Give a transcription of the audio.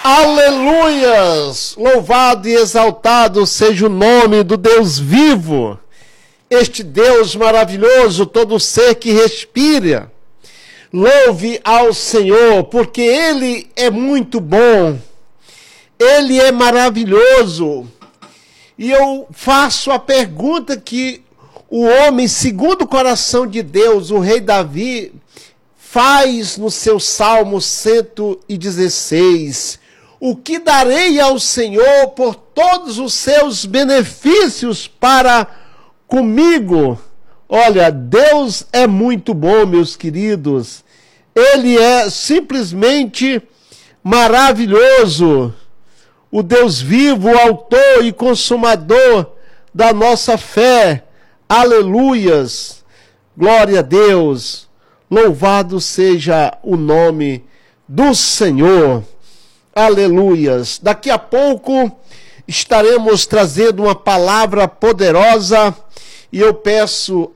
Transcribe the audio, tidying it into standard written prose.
Aleluias! Louvado e exaltado seja o nome do Deus vivo, este Deus maravilhoso, todo ser que respira. Louve ao Senhor, porque Ele é muito bom, Ele é maravilhoso. E eu faço a pergunta que o homem, segundo o coração de Deus, o rei Davi, faz no seu Salmo 116. O que darei ao Senhor por todos os seus benefícios para comigo? Olha, Deus é muito bom, meus queridos. Ele é simplesmente maravilhoso. O Deus vivo, o autor e consumador da nossa fé. Aleluias. Glória a Deus. Louvado seja o nome do Senhor. Aleluias. Daqui a pouco estaremos trazendo uma palavra poderosa e eu peço